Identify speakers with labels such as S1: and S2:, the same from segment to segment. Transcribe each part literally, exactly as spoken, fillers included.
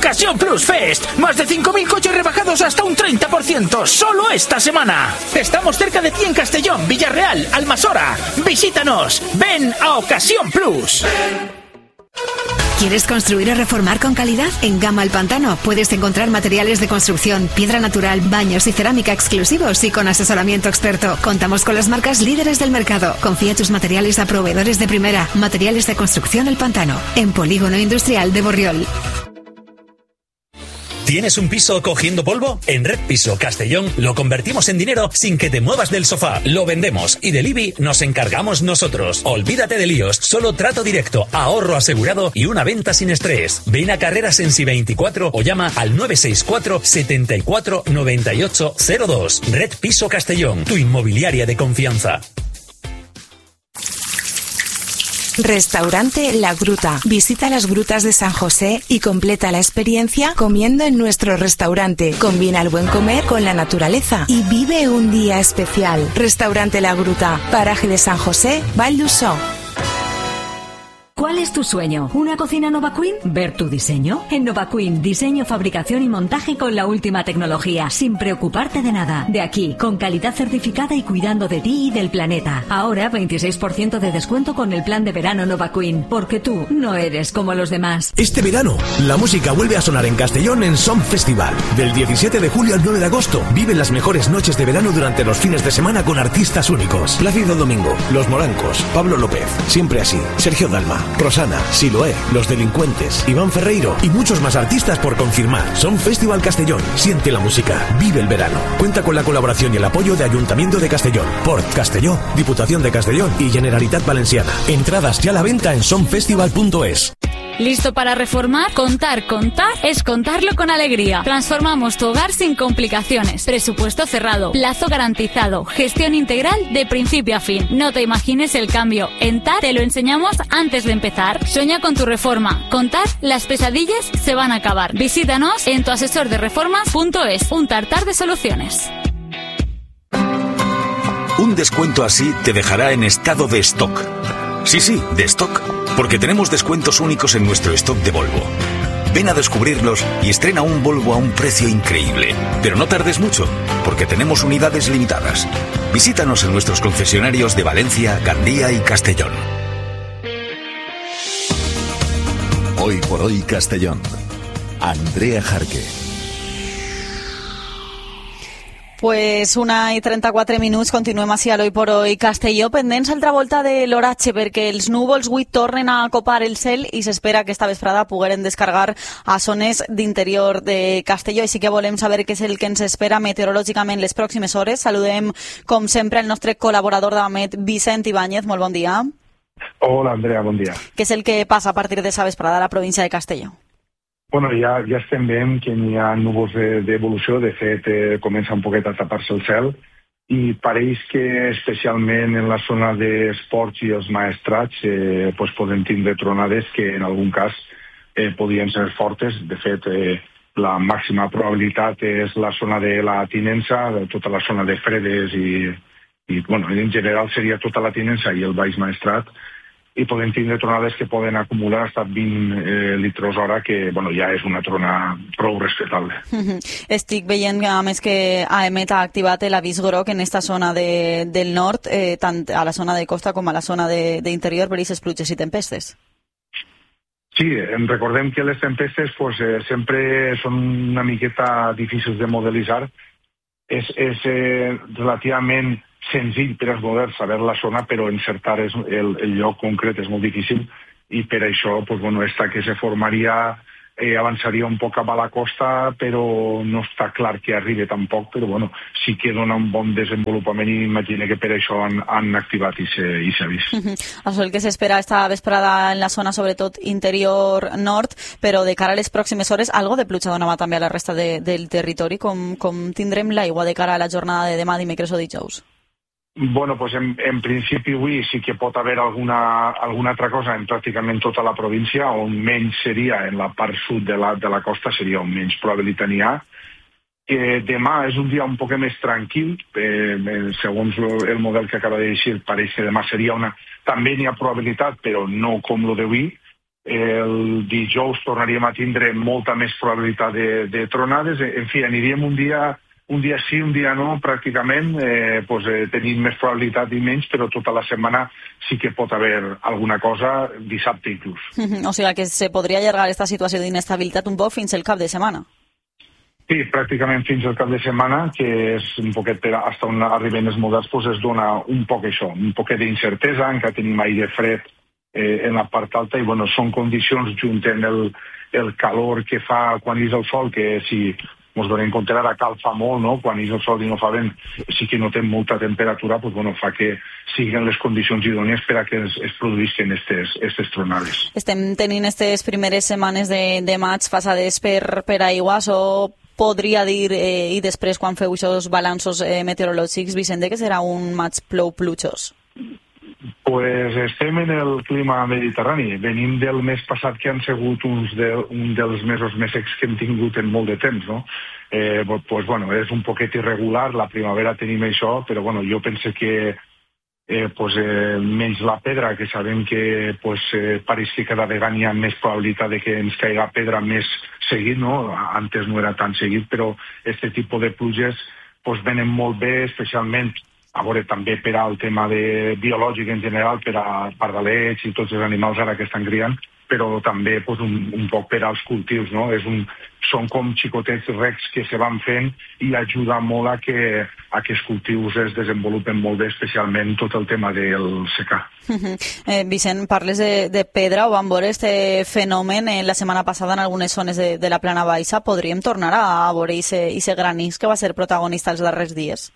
S1: Ocasión Plus Fest. Más de cinco mil coches rebajados hasta un treinta por ciento. Solo esta semana. Estamos cerca de ti en Castellón, Villarreal, Almasora. Visítanos. Ven a Ocasión Plus.
S2: ¿Quieres construir o reformar con calidad? En Gama El Pantano puedes encontrar materiales de construcción, piedra natural, baños y cerámica exclusivos y con asesoramiento experto. Contamos con las marcas líderes del mercado. Confía tus materiales a proveedores de primera. Materiales de construcción El Pantano, en Polígono Industrial de Borriol.
S3: ¿Tienes un piso cogiendo polvo? En Red Piso Castellón lo convertimos en dinero sin que te muevas del sofá. Lo vendemos y del I B I nos encargamos nosotros. Olvídate de líos, solo trato directo, ahorro asegurado y una venta sin estrés. Ven a Carreras Ensi veinticuatro o llama al nueve seis cuatro, setenta y cuatro, noventa y ocho cero dos. Red Piso Castellón, tu inmobiliaria de confianza.
S4: Restaurante La Gruta. Visita las grutas de San José y completa la experiencia comiendo en nuestro restaurante. Combina el buen comer con la naturaleza y vive un día especial. Restaurante La Gruta, paraje de San José, Val d'Uixó.
S5: ¿Cuál es tu sueño? ¿Una cocina Nova Queen? ¿Ver tu diseño? En Nova Queen, diseño, fabricación y montaje con la última tecnología, sin preocuparte de nada. De aquí, con calidad certificada y cuidando de ti y del planeta. Ahora, veintiséis por ciento de descuento con el plan de verano Nova Queen, porque tú no eres como los demás.
S6: Este verano, la música vuelve a sonar en Castellón en Som Festival. Del diecisiete de julio al nueve de agosto, vive las mejores noches de verano durante los fines de semana con artistas únicos. Plácido Domingo, Los Morancos, Pablo López, Siempre Así, Sergio Dalma, Rosana, Siloé, Los Delincuentes, Iván Ferreiro y muchos más artistas por confirmar. Son Festival Castellón. Siente la música. Vive el verano. Cuenta con la colaboración y el apoyo de Ayuntamiento de Castellón, Port Castelló, Diputación de Castellón y Generalitat Valenciana. Entradas ya a la venta en somfestival punto es.
S7: ¿Listo para reformar? Contar, contar es contarlo con alegría. Transformamos tu hogar sin complicaciones. Presupuesto cerrado, plazo garantizado, gestión integral de principio a fin. No te imagines el cambio. En T A R te lo enseñamos antes de empezar. Sueña con tu reforma. Con T A R las pesadillas se van a acabar. Visítanos en tu asesor de reformas punto es. Un tartar de soluciones.
S8: Un descuento así te dejará en estado de stock. Sí, sí, de stock. Porque tenemos descuentos únicos en nuestro stock de Volvo. Ven a descubrirlos y estrena un Volvo a un precio increíble. Pero no tardes mucho, porque tenemos unidades limitadas. Visítanos en nuestros concesionarios de Valencia, Gandía y Castellón.
S9: Hoy por hoy Castellón. Andrea Jarque.
S10: Pues una i trenta-quatre minuts, continuem així a l'Hoy por Hoy Castelló, pendents altra volta de l'oratge, perquè els núvols avui tornen a copar el cel i s'espera que esta vesprada pogueren descargar a zones d'interior de Castelló. Així que volem saber què és el que ens espera meteorològicament les pròximes hores. Saludem, com sempre, el nostre col·laborador d'Amet, Vicent Ibáñez. Molt bon dia.
S11: Hola, Andrea, bon dia.
S10: Què és el que passa a partir d'esta vesprada a la província de Castelló?
S11: Bueno, ja, ja estem veient que hi ha núvols d'evolució, de fet eh, comença un poquet a tapar-se el cel i pareix que especialment en la zona d'esports i els maestrats eh, pues podem tindre tronades que en algun cas eh, podien ser fortes. De fet, eh, la màxima probabilitat és la zona de la Tinença, tota la zona de Fredes i, i bueno, en general seria tota la Tinença i el Baix Maestrat, i podem tindre tronades que poden acumular fins a vint eh, litres hora, que bueno, ja és una trona prou respectable.
S10: Estic veient, a més, que AEMET ha activat l'avís groc en esta zona de, del nord, eh, tant a la zona de costa com a la zona d'interior, per aquestes pluges i tempestes.
S11: Sí, recordem que les tempestes pues, eh, sempre són una miqueta difícils de modelitzar. És, és eh, relativament senzill per als models saber la zona, però encertar el, el lloc concret és molt difícil i per això pues, bueno, esta que se formaria eh, avançaria un poc cap a la costa, però no està clar que arribi tampoc, però bueno, sí que dona un bon desenvolupament i imagino que per això han, han activat aquest avís.
S10: Això és el que s'espera esta vesprada en la zona, sobretot interior nord, però de cara a les pròximes hores, algo de pluja donava també a la resta de, del territori, com, com tindrem l'aigua de cara a la jornada de demà, dimecres o dijous?
S11: Bueno, pues en, en principi avui sí que pot haver alguna, alguna altra cosa en pràcticament tota la província, on menys seria en la part sud de la, de la costa, seria on menys probabilitat n'hi ha. Eh, demà és un dia un poc més tranquil, eh, segons el model que acaba de dir, pareix que demà seria una... També n'hi ha probabilitat, però no com lo d'avui. el dijous tornaríem a tindre molta més probabilitat de, de tronades. En fi, aniríem un dia, un dia sí, un dia no, pràcticament, eh, pues, eh, tenint més probabilitat i menys, però tota la setmana sí que pot haver alguna cosa, dissabte inclús.
S10: O sigui que se podria allargar aquesta situació d'inestabilitat un poc fins al cap de setmana.
S11: Sí, pràcticament fins al cap de setmana, que és un poquet per hasta on arriben els models, pues es dona un poc això, un poquet d'incertesa, encara tenim aire fred eh, en la part alta, i bueno, són condicions junten el, el calor que fa quan és el sol, que si ens donem compte ara cal fa molt, no? Quan és el sol i no fa vent, sí que no té molta temperatura, pues bueno, fa que siguin les condicions idònies per a que es, es produïsquen aquestes tronades.
S10: Estem tenint aquestes primeres setmanes de, de maig passades per, per aigües, o podria dir, eh, i després quan feu aquests balanços eh, meteorològics, Vicente, que serà un maig plou pluixós?
S11: Pues estem en el clima mediterrani. Venim del mes passat, que han sigut uns de, un dels mesos més secs que hem tingut en molt de temps, no? Eh, pues bueno, és un poquet irregular, la primavera tenim això, però bueno, jo penso que eh, pues, eh, menys la pedra, que sabem que pues, eh, pareix que cada vegada hi ha més probabilitat de que ens caiga pedra més seguit, no? Antes no era tan seguit, però este tipus de pluges pues, venen molt bé, especialment a veure també per al tema de biològic en general, per a pardalets i tots els animals ara que estan criant, però també pues, un, un poc per als cultius, no? És un, són com xicotets recs que se van fent i ajuda molt a que, a que els cultius es desenvolupen molt bé, especialment tot el tema del secà.
S10: Uh-huh. eh, Vicent, parles de, de pedra, o vam veure este fenomen eh, la setmana passada en algunes zones de, de la plana baixa. Podríem tornar a, a veure aquest granís que va ser protagonista els darrers dies?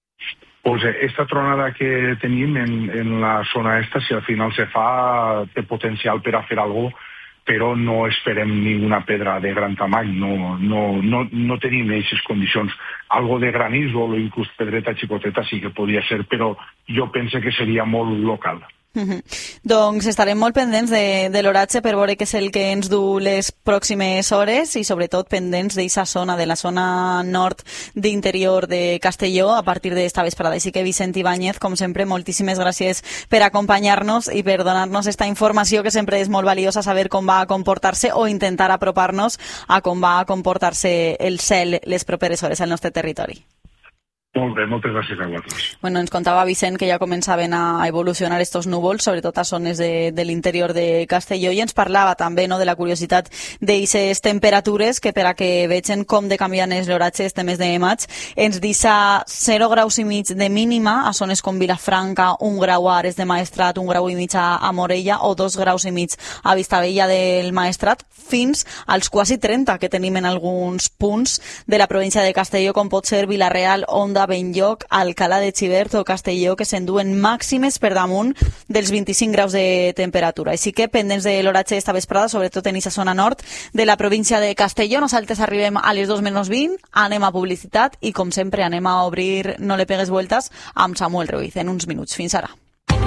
S11: Pues esta tronada que tenim en, en la zona esta, si al final se fa, té potencial per a fer alguna cosa, però no esperem ninguna pedra de gran tamany, no, no, no, no tenim aquestes condicions. Algo de granís o inclús pedreta xicoteta sí que podria ser, però jo penso que seria molt local.
S10: Uh-huh. Doncs estarem molt pendents de, de l'oratge per veure què és el que ens du les pròximes hores, i sobretot pendents d'aquesta zona, de la zona nord d'interior de Castelló a partir d'esta vesprada. Així que Vicent Ibáñez, com sempre, moltíssimes gràcies per acompanyar-nos i per donar-nos esta informació, que sempre és molt valiosa saber com va a comportar-se, o intentar apropar-nos a com va a comportar-se el cel les properes hores al nostre territori.
S11: Molt bé, moltes gràcies a vosaltres.
S10: Bueno, ens contava Vicent que ja començaven a evolucionar estos núvols, sobretot a zones de, de l'interior de Castelló, i ens parlava també, no, de la curiositat d'aquestes temperatures, que per a que vegin com de canviant és l'oratge este mes de maig, ens deixa zero graus i mig de mínima a zones com Vilafranca, un grau a Ares de Maestrat, un grau i mig a, a Morella, o dos graus i mig a Vistabella del Maestrat, fins als quasi trenta que tenim en alguns punts de la província de Castelló, com pot ser Vila-real, Onda, Benlloc, Alcalà de Xivert o Castelló, que s'enduen màximes per damunt dels vint-i-cinc graus de temperatura. Així que pendents de l'oratge esta vesprada, sobretot en aquesta zona nord de la província de Castelló. Nosaltres arribem a les dos menys vint, anem a publicitat i, com sempre, anem a obrir No le pegues vueltas amb Samuel Ruiz en uns minuts. Fins ara.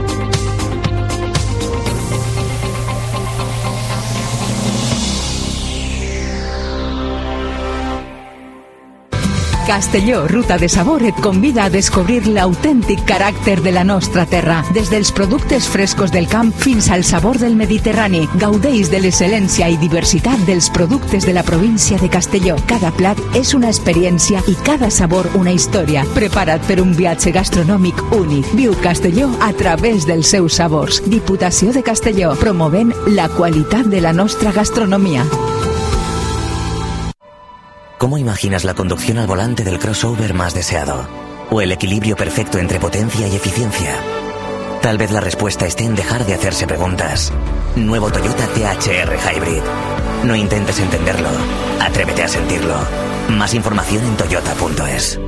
S12: Castelló, Ruta de Sabor, et convida a descobrir l'autèntic caràcter de la nostra terra. Des dels productes frescos del camp fins al sabor del Mediterrani. Gaudeix de l'excel·lència i diversitat dels productes de la província de Castelló. Cada plat és una experiència i cada sabor una història. Prepara't per un viatge gastronòmic únic. Viu Castelló a través dels seus sabors. Diputació de Castelló, promovent la qualitat de la nostra gastronomia.
S13: ¿Cómo imaginas la conducción al volante del crossover más deseado? ¿O el equilibrio perfecto entre potencia y eficiencia? Tal vez la respuesta esté en dejar de hacerse preguntas. Nuevo Toyota T H R Hybrid. No intentes entenderlo. Atrévete a sentirlo. Más información en toyota punto es.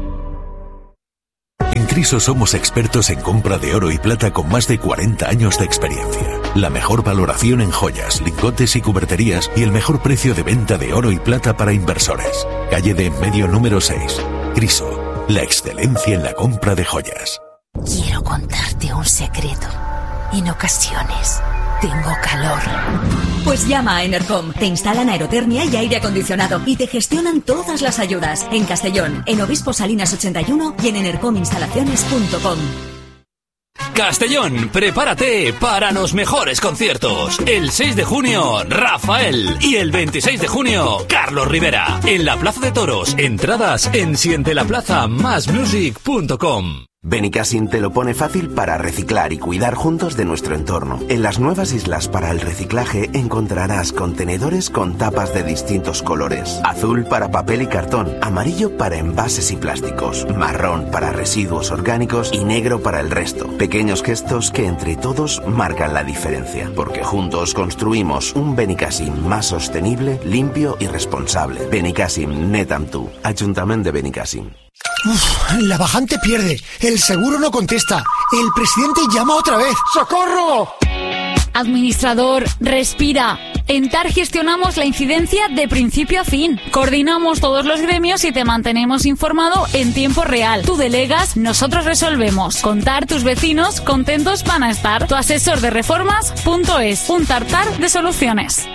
S6: En Criso somos expertos en compra de oro y plata con más de cuarenta años de experiencia. La mejor valoración en joyas, lingotes y cuberterías y el mejor precio de venta de oro y plata para inversores. Calle de Enmedio número seis. Criso, la excelencia en la compra de joyas.
S14: Quiero contarte un secreto. En ocasiones tengo calor.
S5: Pues llama a Enercom. Te instalan aerotermia y aire acondicionado y te gestionan todas las ayudas. En Castellón, en Obispo Salinas ochenta y uno y en enercominstalaciones punto com.
S15: Castellón, prepárate para los mejores conciertos. El seis de junio, Rafael. Y el veintiséis de junio, Carlos Rivera. En la Plaza de Toros. Entradas en siente la plaza más music punto com.
S16: Benicassim te lo pone fácil para reciclar y cuidar juntos de nuestro entorno. En las nuevas islas para el reciclaje encontrarás contenedores con tapas de distintos colores. Azul para papel y cartón, amarillo para envases y plásticos, marrón para residuos orgánicos y negro para el resto. Pequeños gestos que entre todos marcan la diferencia, porque juntos construimos un Benicassim más sostenible, limpio y responsable. Benicassim, net amb tu. Ayuntamiento de Benicassim.
S17: Uf, la bajante pierde, el seguro no contesta, el presidente llama otra vez. ¡Socorro!
S7: Administrador, respira. En T A R gestionamos la incidencia de principio a fin. Coordinamos todos los gremios y te mantenemos informado en tiempo real. Tú delegas, nosotros resolvemos. Con T A R tus vecinos contentos van a estar. Tu asesor de reformas punto es, un tartar de soluciones.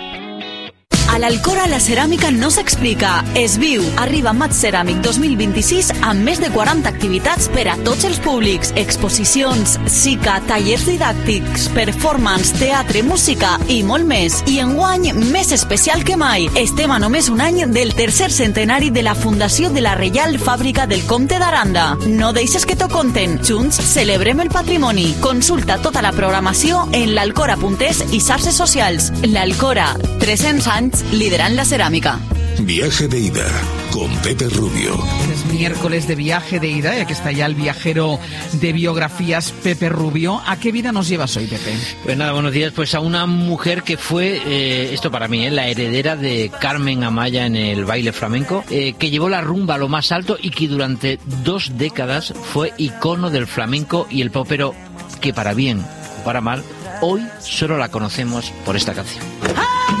S18: A l'Alcora la ceràmica no s'explica, es viu. Arriba Mat Ceràmic dos mil vint-i-sis amb més de quaranta activitats per a tots els públics. Exposicions, cica, tallers didàctics, performance, teatre, música i molt més. I enguany, més especial que mai. Estem a només un any del tercer centenari de la fundació de la Reial Fàbrica del Comte d'Aranda. No deixes que t'ho conten. Junts celebrem el patrimoni. Consulta tota la programació en l'alcora punt es i xarxes socials. L'Alcora, tres-cents anys liderant la cerámica.
S19: Viaje de ida con Pepe Rubio.
S20: Es miércoles de viaje de ida y aquí está ya el viajero de biografías, Pepe Rubio. ¿A qué vida nos llevas hoy, Pepe?
S21: Pues nada, buenos días. Pues a una mujer que fue, eh, esto para mí, eh, la heredera de Carmen Amaya en el baile flamenco, eh, que llevó la rumba a lo más alto y que durante dos décadas fue icono del flamenco y el pop, pero que para bien o para mal, hoy solo la conocemos por esta canción.
S18: ¡Ah!